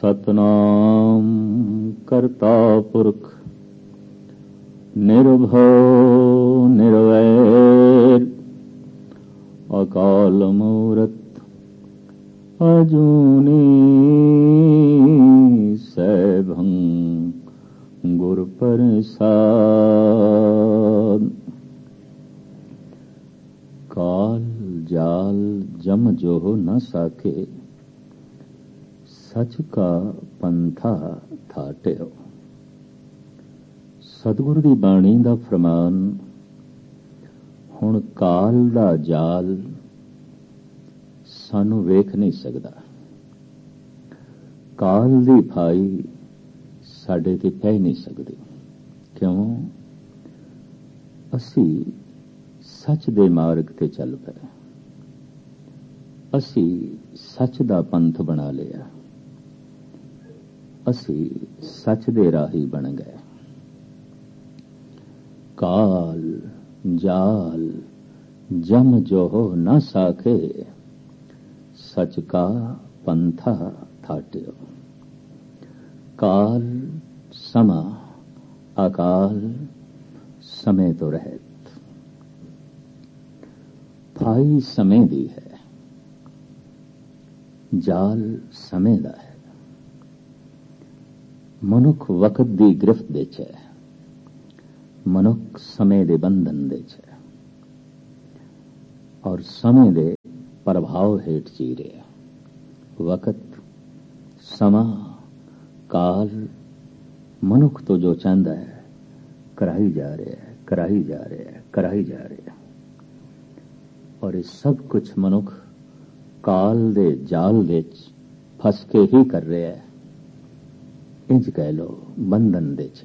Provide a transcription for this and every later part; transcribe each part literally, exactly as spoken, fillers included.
सतनाम करता पुरख निर्भव निर्वैर अकाल मूरत अजूनी सैभं गुर प्रसाद। काल जाल जम जो न साके सच का पंथा थाटियो। सतगुरु दी बाणी दा फरमान हुण काल दा जाल सानू वेख नहीं सकदा, काल दी फाई साडे ते पै नहीं सकदी। क्यों? असी सच दे मार्ग ते चल पे, असी सच दा पंथ बना लिया, असी सच दे राही बन गए। काल जाल जम जो न साखे सच का पंथा थाटियो। काल समा अकाल समय तो रहत, फाई समय दी है, जाल समय दा है। मनुख वक्त दी गिरफ्त दे च है, मनुख समय दे बंधन दे च है और समय दे प्रभाव हेठ जी रहे। वक्त समा काल मनुख तो जो चाहता है कराई जा रहे है, कराई जा रहे है, कराई जा रहे है और ये सब कुछ मनुख काल दे जाल दे फस के ही कर रहे है। इंज कह लो बंधन दे च।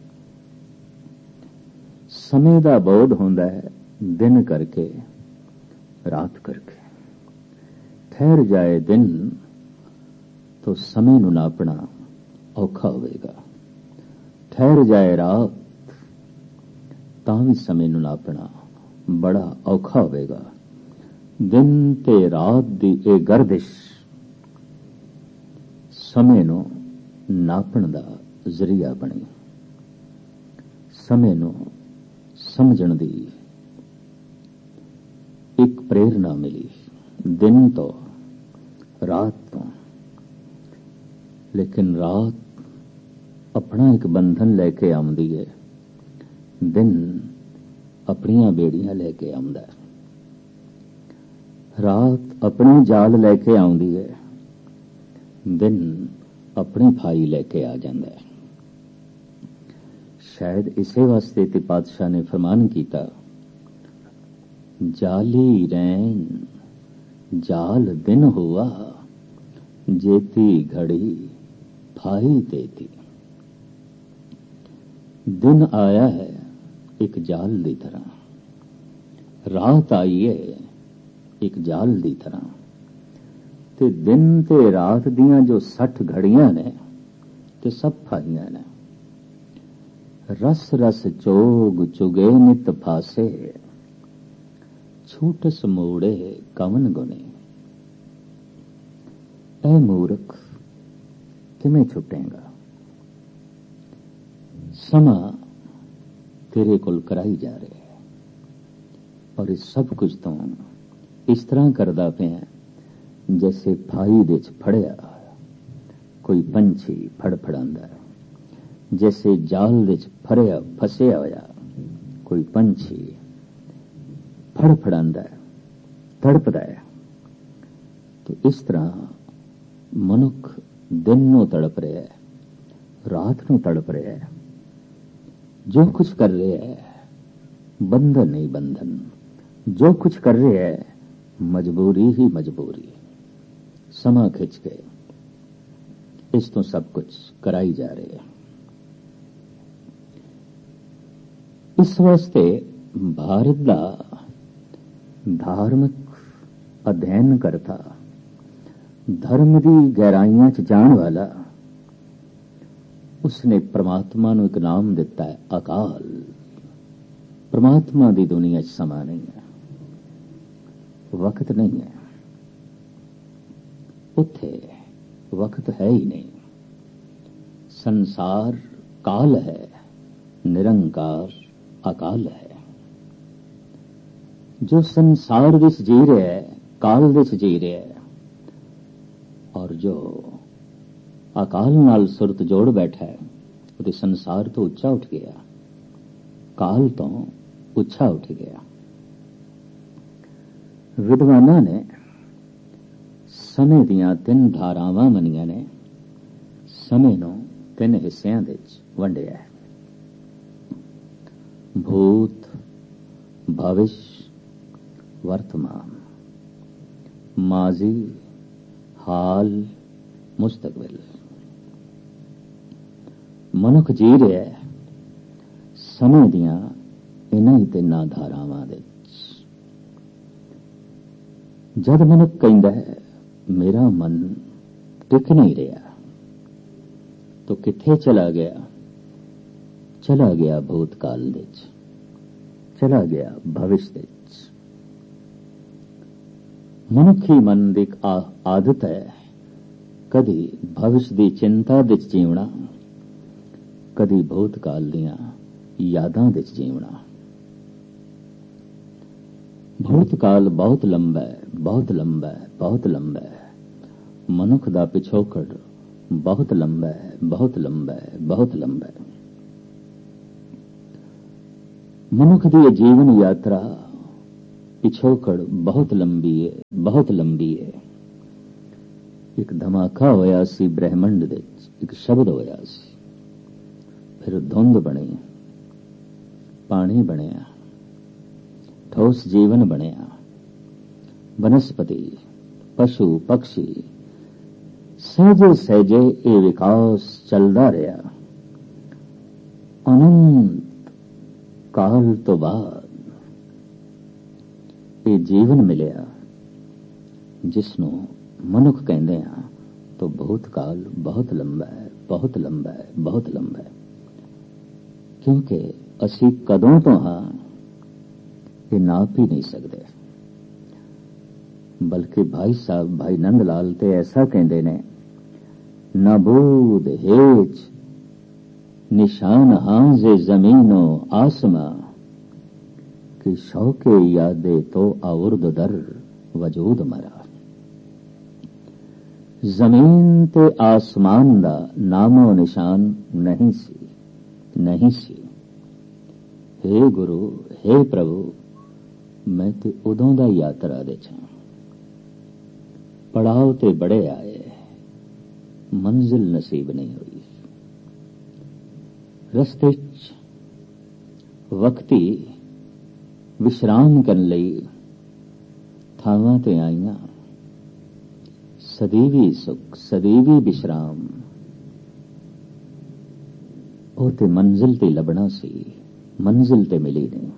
समय दा बोध होंदा है दिन करके रात करके। ठहर जाए दिन तो समय नू नापना औखा होवेगा, ठहर जाए रात तां भी समय नू नापना बड़ा औखा होवेगा। दिन ते रात दी ए गर्दिश समय नू नापण दा जरिया बनी, समय नू समझण दी एक प्रेरणा मिली दिन तो रात तो। लेकिन रात अपना एक बंधन लेके आउंदी है, दिन अपनियां बेड़ियां लेके आउंदा है। रात अपनी जाल लेके आउंदी है, दिन अपनी फाई लेके आ जाता है। शायद इसे वास्ते ते पातशाह ने फरमान किया, जाली रैन जाल दिन हुआ जेती घड़ी फाई देती। दिन आया है एक जाल दी तरह, रात आई है एक जाल दी तरह। ते दिन ते रात दियां जो सठ घड़ियां ने ते सब फाइयां ने। रस रस चोग चुगे नित फासे छूटस मोड़े कवन गुने। ऐ मूर्ख किमें छुटेगा, समा तेरे कोल कराई जा रहे है और इस सब कुछ तो इस तरह करदा पे जैसे फाई दे च फड़िया कोई पंछी फड़फड़ांदा है, जैसे जाल दे च फड़िया फसिया होया कोई पंछी फड़फड़ांदा है, तड़पदा है। तो इस तरह मनुख दिन नू तड़प रहा है, रात नू तड़प रहा है। जो कुछ कर रहे है बंधन नहीं बंधन, जो कुछ कर रहे है मजबूरी ही मजबूरी। समा खिंच के इस तो सब कुछ कराई जा रहे है। इस वास्ते भारत दा धार्मिक अध्ययन करता, धर्म दी गहराइयां च जाण वाला, उसने परमात्मा नू एक नाम दिता है अकाल। परमात्मा दी दुनिया च समा नहीं है, वक्त नहीं है, उत्थे वक्त है ही नहीं। संसार काल है, निरंकार अकाल है। जो संसार विच जी रहा है, काल विच जी रहा है, और जो अकाल नाल सुरत जोड़ बैठा है, वो संसार तो उच्चा उठ गया, काल तो उच्चा उठ गया। विद्वाना ने समय दियां तीन धारावां मनियां ने समय नूं तीन हिस्सियां दे विच वंडिया है। भूत, भविष्य, वर्तमान, माजी, हाल, मुस्तकबिल। मनुख जी रहा है समय दियां इन्हां ही तिन्नां धारावां दे विच। जद मनुख कहंदा है मेरा मन टिक नहीं रहा, तो किथे चला गया? चला गया भूतकाल दे विच, चला गया भविष्य दे विच। मनुखी मन दी आदत है कदी भविष्य दी चिंता विच जीवना, कदी भूतकाल दियां यादां विच जीवना। भूतकाल बहुत लंबा है, बहुत लंबा है, बहुत लंबा है। मनुख दा पिछोकड़ बहुत लंबा है, बहुत लंबा है, बहुत लंबा है। मनुख दी जीवन यात्रा पिछोकड़ बहुत लंबी है, बहुत लंबी है। एक धमाका होया सी ब्रह्मंड दे, एक शब्द होया सी, फिर धुंध बनी, पानी बनिया, ठोस जीवन बनिया, वनस्पति, पशु, पक्षी, सहजे सहजे ये विकास चलता रहा। अनंत काल तो बाद ये जीवन मिलिया जिसनों मनुख कहते हैं, तो भूतकाल बहुत लंबा है, बहुत लंबा है, बहुत लंबा है। क्योंकि असी कदों तो हाँ ये नाप ही नहीं सकते। बल्कि भाई साहब भाई नंद लाल ते ऐसा कहते ने, न बूद हेच निशान हांजे जमीनो आसमां कि शौके यादे तो आउर्द दर वजूद मरा। जमीन ते आसमान दा नामो निशान नहीं सी, नहीं सी। हे गुरु, हे प्रभु, मैं ते उदों दा यात्रा दे छां। पड़ाव ते बड़े आए, मंजिल नसीब नहीं हुई। रस्ते च वक्ती विश्राम करन लई थावां ते आईयां, सदीवी सुख, सदीवी विश्राम, ओ ते मंजिल ते लबना सी, मंजिल ते मिली नहीं।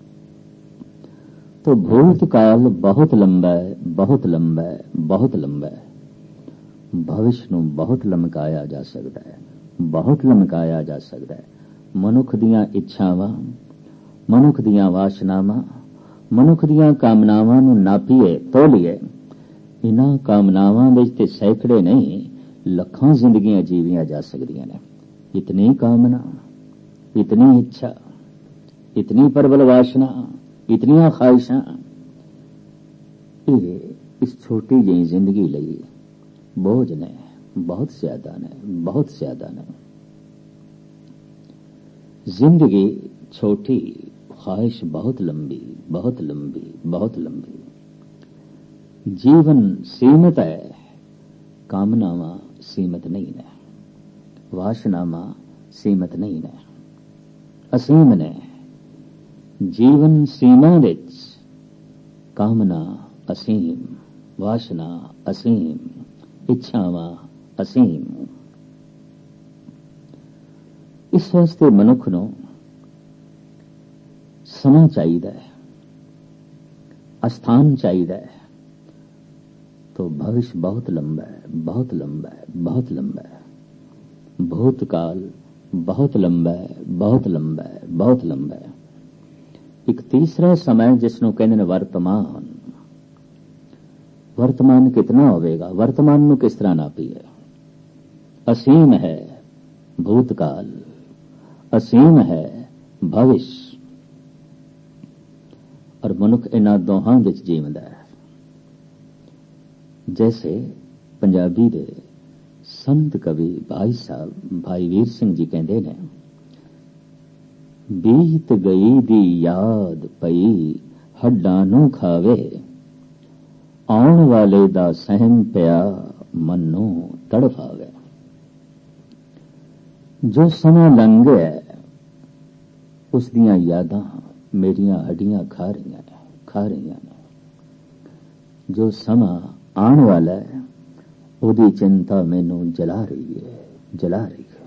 तो भूतकाल बहुत लंबा है, बहुत लंबा है, बहुत लंबा है। भविष्य नूं बहुत लमकाया जा सकता है, बहुत लमकाया जा सकता है। मनुख दियां इच्छावां, मनुख दियां वासनावां, मनुख दियां कामनावां नूं नापीए तोलीए, इन्हां कामनावां विच ते सैकड़े नहीं लखां जिंदगियां जीवियां जा सकदियां ने। इतनी कामना, इतनी इच्छा, इतनी प्रबल वासना, इतनियां ख्वाहिशां, ये इस छोटी जी जिंदगी लई बोझ ने, बहुत ज्यादा ने, बहुत ज्यादा ने। जिंदगी छोटी, ख्वाहिश बहुत लंबी, बहुत लंबी, बहुत लंबी। जीवन सीमित है, कामनावां सीमित नहीं ने, वासनावां सीमित नहीं ने, असीम ने। जीवन सीमा विच कामना असीम, वासना असीम, इच्छावां असीम। इस वास्ते मनुख नूं समा चाहिदा है, अस्थान चाहिदा है। तो भविष्य बहुत लंबा है, बहुत लंबा है, बहुत लंबा है। भूतकाल बहुत लंबा है, बहुत लंबा है, बहुत लंबा है। एक तीसरा समय जिसनों कहते हैं वर्तमान। वर्तमान कितना होवेगा? वर्तमान नूं किस तरह नापीए? असीम है, भूतकाल, असीम है भविष, और मनुख इन्हां दोहां विच जीवदा है। जैसे पंजाबी दे संत कवि भाई साहब भाई वीर सिंह जी कहते ने, बीत गई दी याद पई हड्डां नूं खावे, आउण वाले दा सहम पिया मन नूं तड़फावे। जो समा लंघ गया उस दियां यादां मेरियां हड्डियां खा रही ने खा रही ने। जो समा आने वाला है उहदी चिंता मैनू जला रही है जला रही है।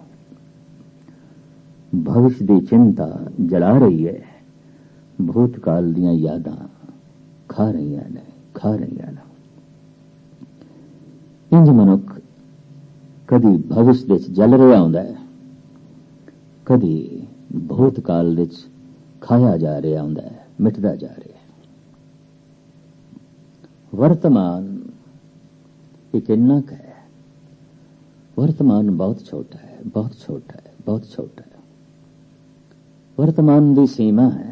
भविष्य दी चिंता जला रही है। भूतकाल दियां यादां खा रही ने खा रही ने। इंज मनुख कदी भविष्य विच जल रहा हुंदा है, कदी भूतकाल विच खाया जा रहा हुंदा है, मिटदा जा रहा है। वर्तमान एक इन्नक है। वर्तमान बहुत छोटा है बहुत छोटा है बहुत छोटा है। वर्तमान की सीमा है।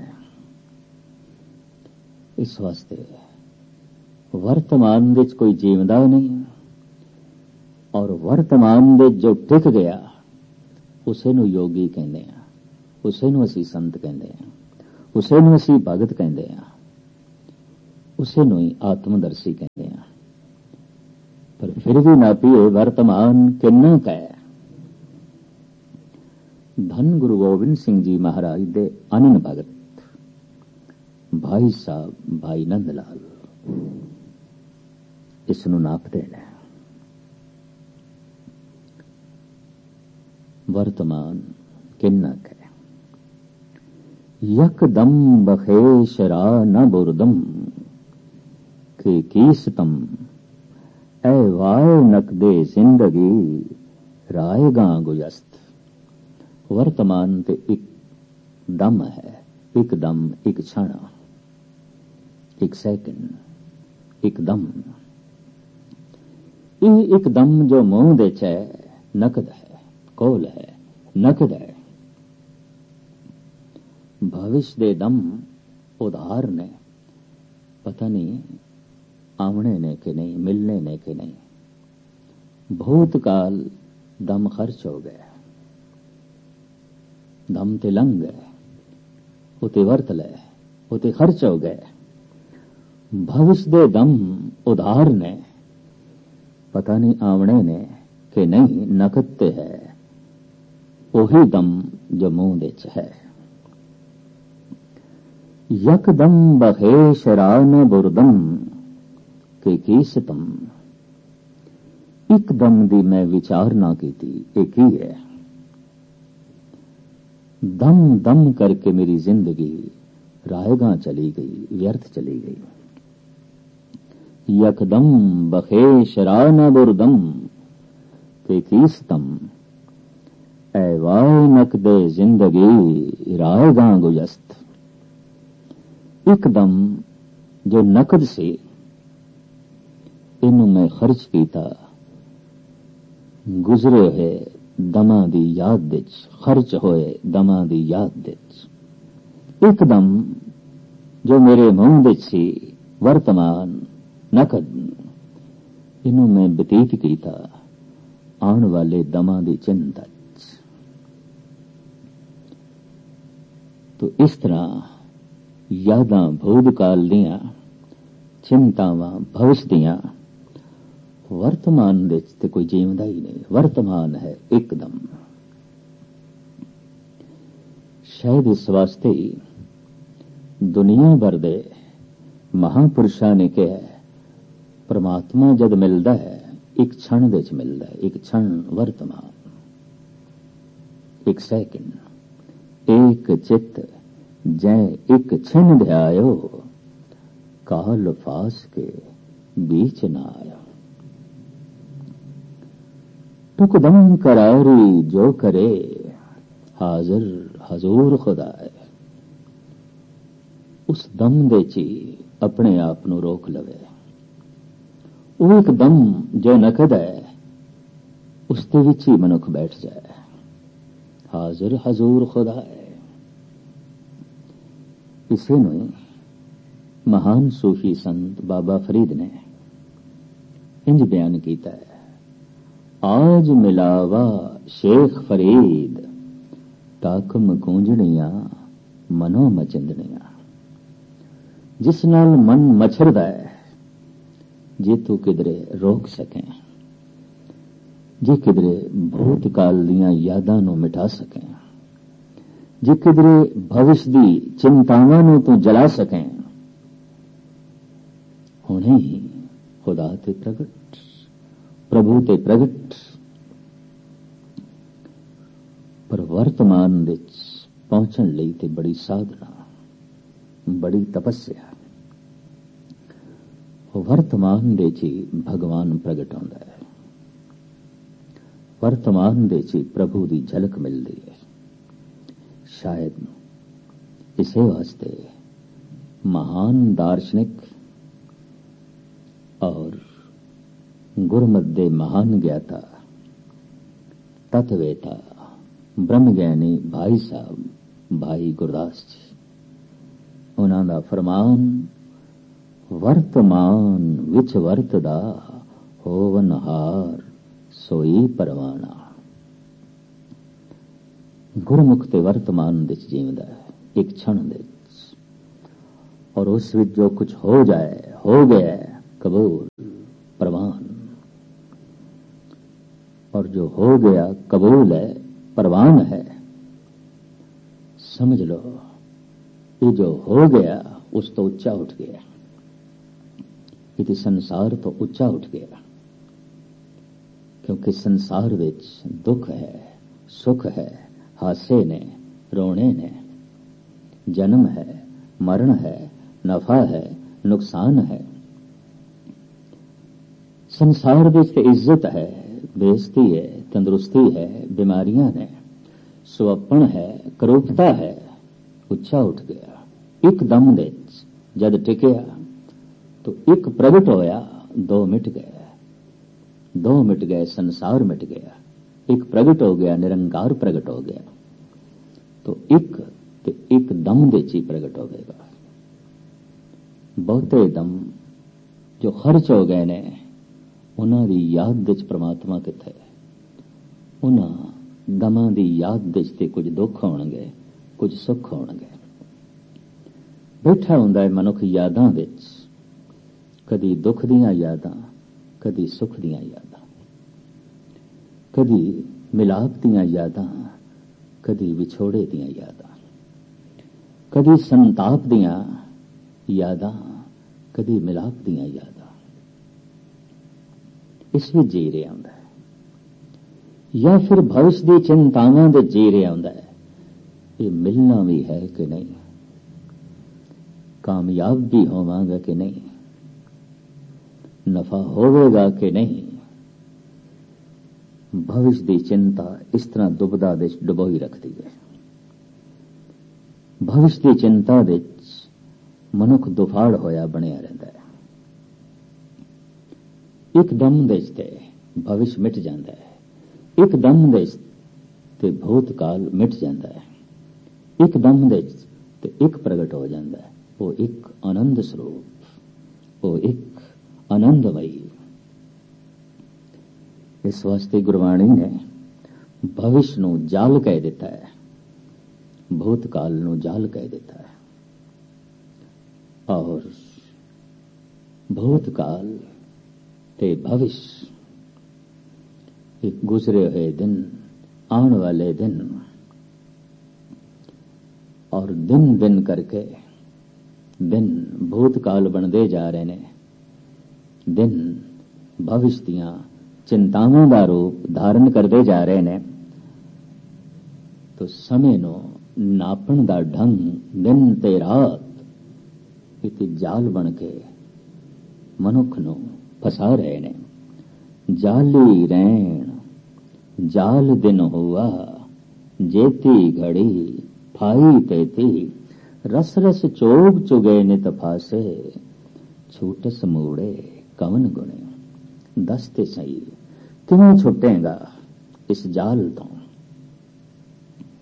इस वास्ते वर्तमान विच कोई जीवदा नहीं, और वर्तमान विच जो टिक गया उसे नूं योगी कहते हैं, उसे नूं असीं संत कहते हैं, उसे नूं असीं भगत कहते हैं, उसे नूं ही आत्मदर्शी कहते हैं। पर फिर भी नापीए वर्तमान किन्ना क है। धन गुरु गोबिंद सिंह जी महाराज दे अनन भगत भाई साहब भाई नंद लाल इस नूं नापदे ने। वर्तमान किन्ना क है। यकदम बखे शरा न बुरदम के कीसतम, ए वाय नकदे जिंदगी रायगा गुजस्त। वर्तमान ते एक दम है, एक दम, एक क्षण, एक सेकंड, एक दम। ये एक दम जो मुंह दे है नकद है, कोल है, नकद है। भविष्य दे दम उधार ने, पता नहीं आमने ने कि नहीं, मिलने ने कि नहीं। भूतकाल दम खर्च हो गया, दम ते लंघ गए, उते वर्त ले, उते खर्च हो गए। भविष्य दे दम उधार ने, पता नहीं आमने ने कि नहीं, नकद ते है वही दम जो मुंह दे च है। यकदम बहे शरान बुरदम के कीसतम, एक दम दी मैं विचार ना की थी, एक ही है। दम दम करके मेरी जिंदगी रायगा चली गई, व्यर्थ चली गई। यकदम बखे शरान बुरदम के कीसतम, ऐ वाय नकदे जिंदगी रायगा गुजस्त। एकदम जो नकद से इनू मैं खर्च कीता, गुजरे है दमा दी याद विच, खर्च होए दमा दी याद विच। एकदम जो मेरे मुंह विच सी वर्तमान नकद, इनू मैं बतीत कीता आने वाले दमा दी चिंता। तो इस तरह यादां भूतकाल दियां, चिंतावां भविष्य दियां, वर्तमान विच ते कोई जीवदा ही नहीं। वर्तमान है एकदम। शायद इस वास्ते ही दुनिया भर दे महापुरुषां ने कहा, परमात्मा जद मिलदा है एक क्षण विच मिलदा है। एक क्षण वर्तमान, एक सेकंड, एक चित्त जै एक छिन ध्यायो, काल फास के बीच न आया। टुकदम करारी जो करे, हाजिर हजूर खुदाए। उस दम दे ची अपने आप नू रोक लवे। वो एक दम जो नकद है, उस दे विच ही मनुख बैठ जाए। ਹਾਜ਼ਰ ਹਜ਼ੂਰ ਖੁਦਾ ਹੈ। ਇਸੇ ਨੂੰ ਮਹਾਨ ਸੂਫੀ ਸੰਤ ਬਾਬਾ ਫਰੀਦ ਨੇ ਇੰਜ ਬਿਆਨ ਕੀਤਾ ਹੈ, ਆਜ ਮਿਲਾਵਾ ਸ਼ੇਖ ਫਰੀਦ ਤਾਕਮ ਕੂੰਜਣੀਆਂ ਮਨੋ ਮਚੰਦਣੀਆਂ। ਜਿਸ ਨਾਲ ਮਨ ਮਛਰਦਾ ਹੈ, ਜੇ ਤੂੰ ਕਿਧਰੇ ਰੋਕ ਸਕੇ, ਜੇ ਕਿਧਰੇ ਭੂਤਕਾਲ ਦੀਆਂ ਯਾਦਾਂ ਨੂੰ ਮਿਟਾ ਸਕੇ, ਜੇ ਕਿਧਰੇ ਭਵਿਸ਼ ਦੀ ਚਿੰਤਾਵਾਂ ਨੂੰ ਤੂੰ ਜਲਾ ਸਕੇ, ਹੁਣੇ ਹੀ ਖੁਦਾ ਤੇ ਪ੍ਰਗਟ, ਪ੍ਰਭੂ ਤੇ ਪ੍ਰਗਟ। ਪਰ ਵਰਤਮਾਨ ਵਿੱਚ ਪਹੁੰਚਣ ਲਈ ਤੇ ਬੜੀ ਸਾਧਨਾ, ਬੜੀ ਤਪੱਸਿਆ। ਵਰਤਮਾਨ ਦੇ 'ਚ ਹੀ ਭਗਵਾਨ ਪ੍ਰਗਟ ਹੁੰਦਾ ਹੈ, ਵਰਤਮਾਨ ਦੇ 'ਚ ਹੀ ਪ੍ਰਭੂ ਦੀ ਝਲਕ ਮਿਲਦੀ ਹੈ। ਸ਼ਾਇਦ ਇਸੇ ਵਾਸਤੇ ਮਹਾਨ ਦਾਰਸ਼ਨਿਕ ਔਰ ਗੁਰਮਤ ਦੇ ਮਹਾਨ ਗਿਆਤਾ, ਤਤਵੇਤਾ, ਬ੍ਰਹਮ ਗਿਆਨੀ ਭਾਈ ਸਾਹਿਬ ਭਾਈ ਗੁਰਦਾਸ ਜੀ, ਉਹਨਾਂ ਦਾ ਫਰਮਾਨ, ਵਰਤਮਾਨ ਵਿੱਚ ਵਰਤਦਾ ਹੋਵਨਹਾਰ ਸੋਈ ਪਰਵਾਣਾ। ਗੁਰਮੁਖ ਤੇ ਵਰਤਮਾਨ ਵਿੱਚ ਜੀਵਦਾ ਹੈ, ਇੱਕ ਛਣ ਦੇ ਵਿੱਚ, ਔਰ ਉਸ ਵਿੱਚ ਜੋ ਕੁਝ ਹੋ ਜਾਏ ਹੋ ਗਿਆ, ਕਬੂਲ ਪ੍ਰਵਾਨ। और जो हो गया कबूल है, परवान है। समझ लो ये जो हो गया उस तो ऊंचा उठ गया, ये संसार तो ऊंचा उठ गया, क्योंकि संसार विच दुख है, सुख है, हासे ने, रोने ने, जन्म है, मरण है, नफा है, नुकसान है। संसार विच ते इज्जत है, बेइज्जती है, तंदुरुस्ती है, बीमारियां ने, सुअपण है, करूपता है। उच्चा उठ गया एकदम दे जद टिकया तो एक प्रगट होया, दो मिट गए, दो मिट गए, संसार मिट गया। एक प्रगट हो गया, निरंकार प्रगट हो गया, तो एक ते एक दम दे ची प्रगट हो गएगा। बहुते दम जो खर्च हो गए ने, उन्हां दी याद विच परमात्मा किथे है। उन्हां दमां दी याद विच ते कुछ दुख होणगे, कुछ सुख होणगे। बैठा हुंदा है मनुख यादां विच, कदी दुख दियां यादां, कदी सुख दियां यादां, कदी मिलाप दियां यादां, कदी विछोड़े दियां यादां, कदी संताप दियां यादां, कदी मिलाप दियां यादां। इस विच जी रहा हुंदा है, या फिर भविष्य दी चिंतावां दे जी रहा हुंदा है। ये मिलना भी है कि नहीं, कामयाब भी होवांगा कि नहीं, नफा होवेगा कि नहीं। भविष्य की चिंता इस तरह दुबदा विच डुबोई रखती है। भविष्य की चिंता विच मनुख दुफाड़ होया बनिया रहता है। एकदम विच ते भविष्य मिट जाता है, एकदम विच ते भूतकाल मिट जाता है, एकदम विच ते एक प्रगट हो जाता है। वो एक आनंद स्वरूप, वो एक आनंदमयी। इस वास्ते गुरबाणी ने भविष्य नू जाल कह दिता है, भूतकाल नू जाल कह दिता है। और भूतकाल ते भविष्य, एक गुजरे हुए दिन, आने वाले दिन, और दिन दिन करके दिन भूतकाल बनते जा रहे ने, दिन भविष्य दियां चिंतावां दा रूप धारण करते जा रहे ने। तो समय नो नापण दा ढंग दिन ते रात इति जाल बन के मनुख नू फसा रहे ने। जाली रैन जाल दिन हुआ, जेती घड़ी फाई तेती, रस रस चोग चुगे नित फासे, छूटस मूड़े कवन गुणे। दसते सही किवें छुटेगा इस जाल तो।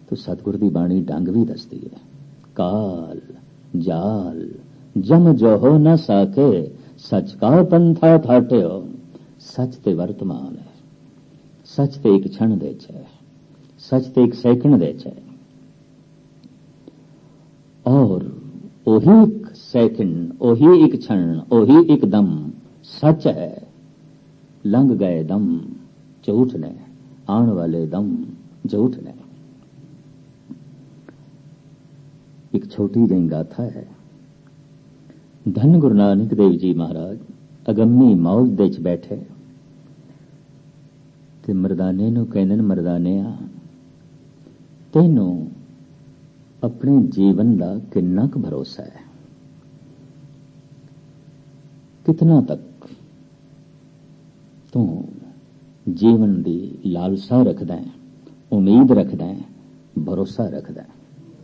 तो सतगुर दी बाणी ढंग भी दसदी है। काल जाल जम जो हो न साके, सच का पंथा थाटे हो। सच ते वर्तमान है, सच ते एक क्षण दे है, सच ते एक सैकंड दे है, और ओही एक सैकंड, ओही एक क्षण, ओही एक दम सच है। लंघ गए दम झूठ ने, आने वाले दम झूठ ने। एक छोटी जी गाथा है। धन गुरु नानक देव जी महाराज अगम्मी मौज दे च बैठे ते मरदाने नूं कहंदे ने, मरदानिया तैनूं अपने जीवन का कितना क भरोसा है, कितना तक तू जीवन की लालसा रखदा है, उम्मीद रखदा है, भरोसा रखदा है।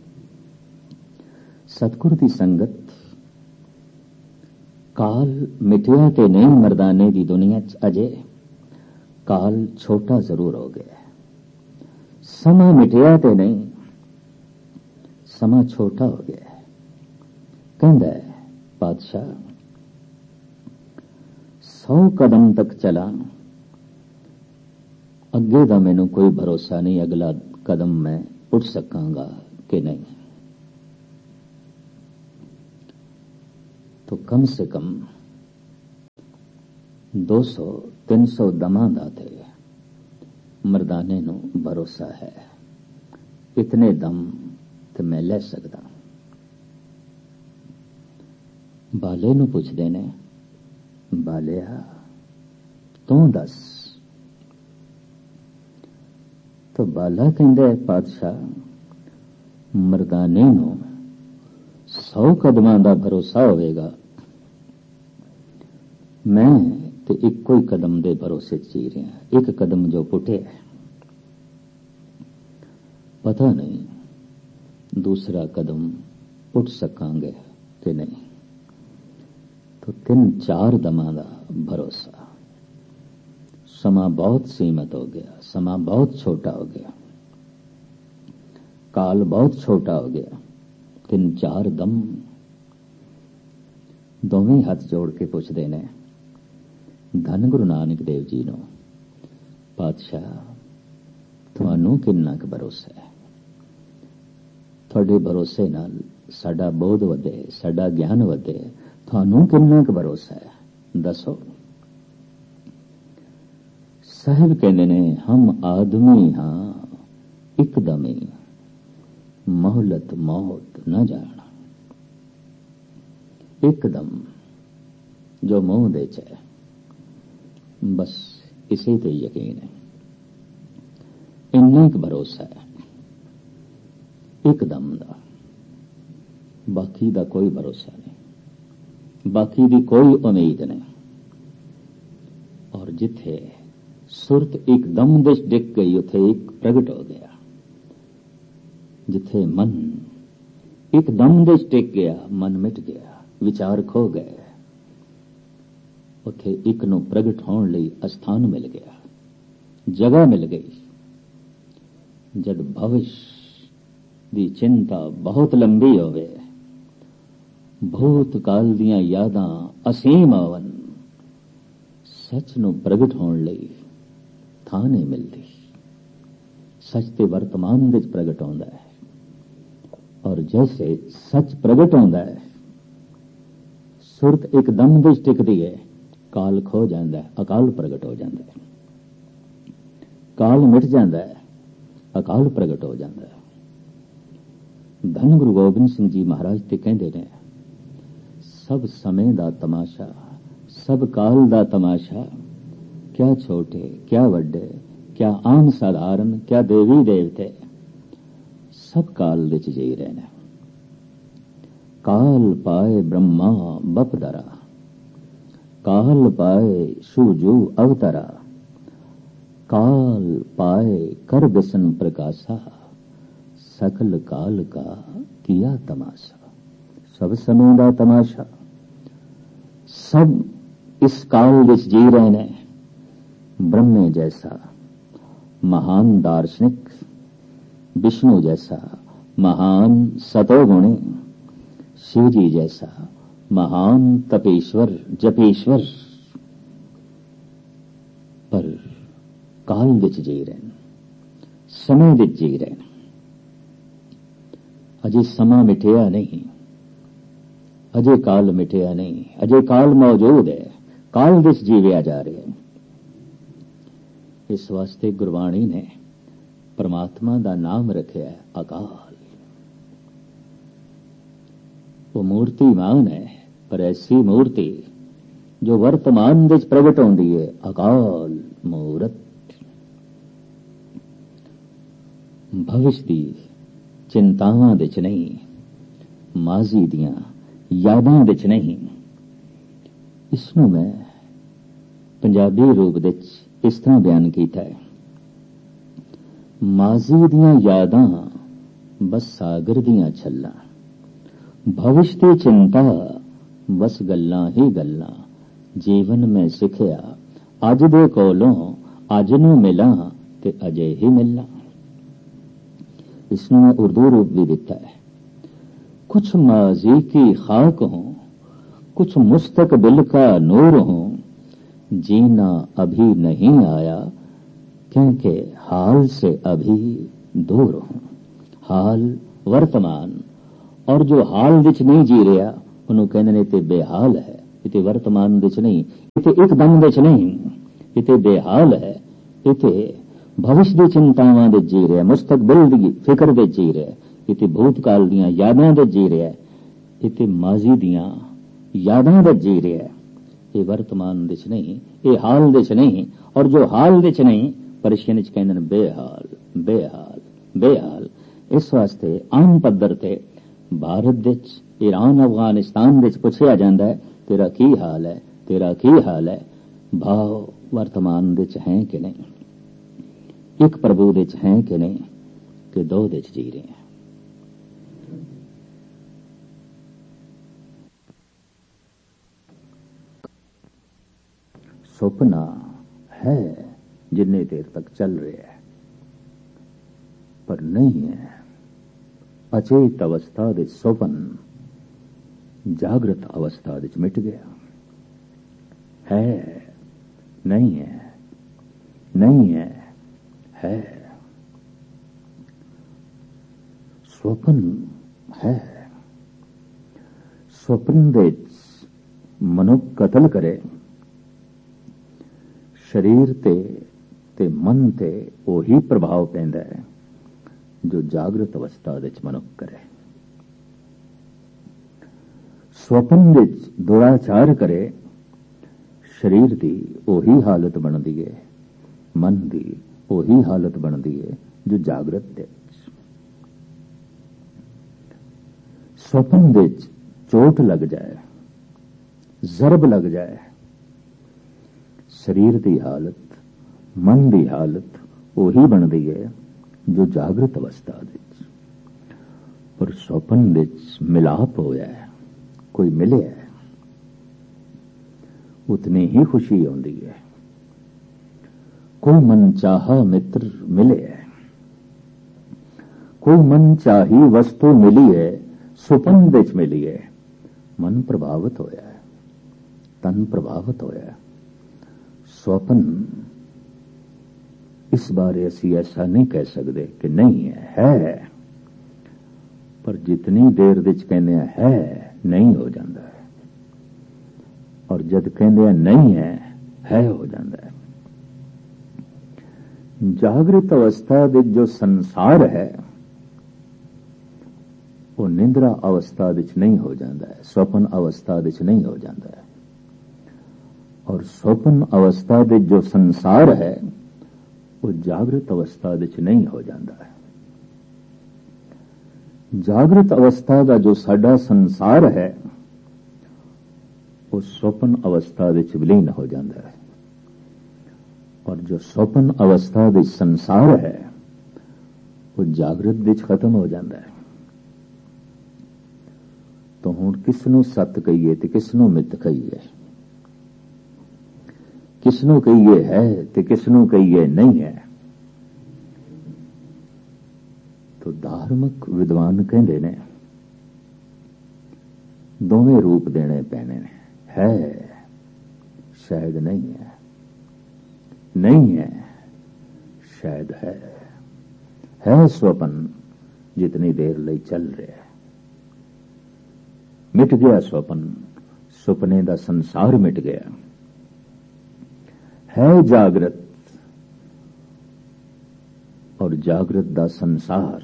सतगुर की संगत काल मिटिया ते नहीं मरदाने की दुनिया च अजे, काल छोटा जरूर हो गया है। समा मिटिया ते नहीं, समा छोटा हो गया है। कहंदा है पातशाह सौ कदम तक चला, अगे का मैनू कोई भरोसा नहीं अगला कदम मैं उठ सकांगा कि नहीं। तो कम से कम दो सौ तीन सौ दमां दा ते मरदाने नू भरोसा है, इतने दम ते मैं ले सकदा। बाले नू पुछदे ने, बालिया तू दस। तो बाला कहंदा है पातशाह मरदाने नू सौ कदमां दा भरोसा होवेगा, मैं ते इक्को ही कदम दे भरोसे जी रहा। एक कदम जो पुटे है, पता नहीं दूसरा कदम उठ सकांगे कि नहीं। तो तीन चार दमां दा भरोसा। समा बहुत सीमित हो गया, समा बहुत छोटा हो गया, काल बहुत छोटा हो गया। तीन चार दम दोवें हाथ जोड़ के पुछदे ने धन गुरु नानक देव जी नूं, पातशाह तुहानूं किन्ना क भरोसा है? तुहाडे भरोसे नाल साडा बोध वधे, साडा ज्ञान वधे, तुहानूं किन्ना क भरोसा है? दसो। साहिब कहंदे ने हम आदमी हां एकदम ही, मोहलत मौत न जाना। एकदम जो मुंह दे च है, बस इसे ते यकीन है, इन्ना क भरोसा है एकदम दा, बाकी दा कोई भरोसा नहीं, बाकी दी कोई उम्मीद नहीं। और जिथे सुरत एकदम दे डिग गई उथे एक प्रगट हो गया। जिथे मन एकदम दे टिक गया, मन मिट गया, विचार खो गए, उथे एक नू प्रगट होने लई अस्थान मिल गया, जगह मिल गई। जद भविष्य दी चिंता बहुत लंबी होवे, भूतकाल दियां यादां असीम आवन, सच नू प्रगट होने लई थां नहीं मिलती। सच ते वर्तमान विच प्रगट होंदा है, और जैसे सच प्रगट होंदा है, सुरत एकदम विच टिकदी है, काल खो जाता है, अकाल प्रगट हो जाता है। काल मिट जाता है, अकाल प्रगट हो जाता है। धन गुरु गोबिंद सिंह जी महाराज ते कहंदे ने, सब समय दा तमाशा, सब काल दा तमाशा, क्या छोटे क्या वड्डे, क्या आम साधारण, क्या देवी देवते, सब काल विच जी रहे ने। काल पाए ब्रह्मा बपदरा, काल पाए सूजू अवतरा, काल पाए कर बिसन प्रकाशा, सकल काल का किया तमाशा। सब समय दा तमाशा, सब इस काल विच जी रहे ने। ब्रह्मे जैसा महान दार्शनिक विष्णु जैसा महान सतोगुणी, शिव जी जैसा महान तपेश्वर जपेश्वर, पर काल विच जी रहे, समय विच जी रहे। अजे समा मिटिया नहीं, अजे काल मिटिया नहीं, अजे काल मौजूद है, काल विच जीविया जा रहे हैं। इस वास्ते गुरबाणी ने परमात्मा दा नाम रखिया है अकाल। वो मूर्ति मान है, पर ऐसी मूर्ति जो वर्तमान विच प्रगट होंदी है, अकाल मूरत। भविष्य दी चिंतावां विच नहीं, माजी दियां यादां विच नहीं। इसनूं मैं पंजाबी रूप विच इस तरह बयान कीता है, माजी दियां यादां बस सागर दियां छल्लां, भविष्य दी चिंता बस गल्लां ही गल्लां। जीवन में सिखिया अज दे कोलों अज नूं मिलां ते अजे ही मिलां। इसनूं मैं उर्दू रूप भी दिता है, कुछ माजी की खाक हो, कुछ मुस्तकबिल का नूर हो, जीना अभी नहीं आया क्योंकि हाल से अभी दूर हूं। हाल वर्तमान, और जो हाल विच नहीं जी रहा उन्होंने कहने ने ते बेहाल है। इते वर्तमान विच नहीं, इते एकदम विच नहीं, इते बेहाल है। इते भविष्य दी चिंतावां विच जी रहा, मुस्तकबिल दी फिक्र विच जी रहा, इते भूतकाल दियां यादां विच जी रहा, इते माजी दियां यादां विच जी रहा। ये वर्तमान विच नहीं, ये हाल विच नहीं, और जो हाल विच नहीं पर्शियन च कहंदे ने बेहाल बेहाल बेहाल। इस वास्ते आम पद्धर ते भारत विच, ईरान अफगानिस्तान विच पुछया जांदा है तेरा की हाल है, तेरा की हाल है। भाव वर्तमान विच है कि नहीं, एक प्रभु विच है कि नहीं, कि दो विच जी रहे हैं। सुपना है जिन्ने देर तक चल रहा है, पर नहीं है अचेत अवस्था दे सुपन जागृत अवस्था दे मिट गया है। नहीं है, नहीं है, है। स्वप्न है, स्वप्न दे मनुख कतल करे, शरीर ते ते मन ते ओही प्रभाव पैंदा है जो जागृत अवस्था विच मनुख करे। स्वप्न विच दुराचार करे, शरीर दी ओही हालत बनदी है, मन दी ओही हालत बनदी है जो जागृत दे। स्वप्न विच चोट लग जाए, जरब लग जाए, शरीर की हालत मन की हालत उही बनती है जो जागृत अवस्था विच। पर स्वप्न विच मिलाप होया है, कोई मिले है, उतनी ही खुशी आती है। कोई मन चाहा मित्र मिले है, कोई मन चाही वस्तु मिली है, सुपन विच मिली है। मन प्रभावित होया है, तन प्रभावित होया है। स्वप्न इस बारे असी ऐसा नहीं कह सकते कि नहीं है, है। पर जितनी देर विच कहने है नहीं हो जाता है, और जद कहने नहीं है है हो जाता है। जागृत अवस्था विच जो संसार है वो निंद्रा अवस्था विच नहीं हो जाता है, स्वप्न अवस्था विच नहीं हो जाता है। और स्वप्न अवस्था विच जो संसार है वो जागृत अवस्था विच नहीं हो जाता है। जागृत अवस्था का जो साडा संसार है वो स्वप्न अवस्था विच विलीन हो जाता है, और जो स्वप्न अवस्था विच संसार है वो जागृत विच खत्म हो जाता है। तो हुण किसनू सत कहिए ते किसनू मिथ कहिए, किसनू कहिए है ते किसनू कहिए नहीं है। ਤੋ ਧਾਰਮਿਕ ਵਿਦਵਾਨ ਕਹਿੰਦੇ ਨੇ ਦੋਵੇਂ ਰੂਪ ਦੇਣੇ ਪੈਣੇ ਨੇ। ਹੈ ਸ਼ਾਇਦ ਨਹੀਂ ਹੈ, नहीं है शायद है, है स्वप्न जितनी देर ਲਈ चल रहा है। मिट गया स्वप्न, सुपने का संसार मिट गया। है जागृत और जागृत का संसार,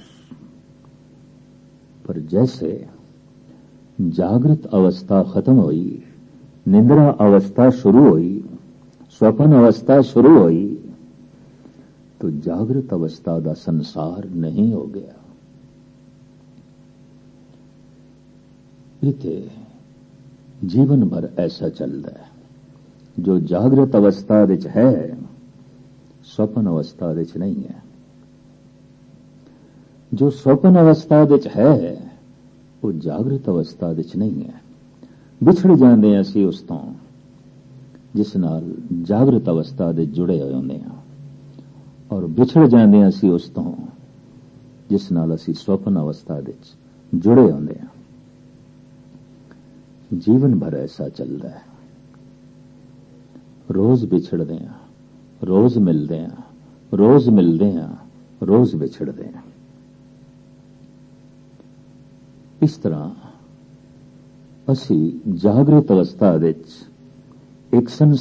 पर जैसे जागृत अवस्था खत्म हुई, निंद्रा अवस्था शुरू हुई, स्वप्न अवस्था शुरू हुई, तो जागृत अवस्था का संसार नहीं हो गया। इते जीवन भर ऐसा चलता है। जो जागृत अवस्था विच है स्वप्न अवस्था विच नहीं है, जो स्वप्न अवस्था विच है वो जागृत अवस्था विच नहीं है। विछड़ जाते असी उस तो जिस नाल जागृत अवस्था दे जुड़े होए होंदे हां, और विछड़ जाते असी उस तो जिस नाल असी स्वप्न अवस्था दे जुड़े होंदे हां। जीवन भर ऐसा चलता है। रोज विछड़ते हैं, रोज मिलते हैं, रोज मिलते हैं, रोज विछड़ते हैं। इस तरह असी जागृत अवस्था विच एक संसार